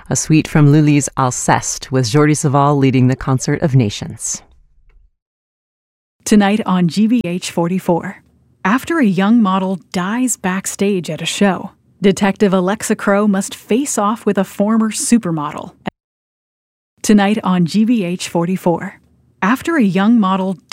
a suite from Lully's Alceste, with Jordi Savall leading the Concert of Nations. Tonight on GBH44. After a young model dies backstage at a show, Detective Alexa Crowe must face off with a former supermodel. Tonight on GBH44. After a young model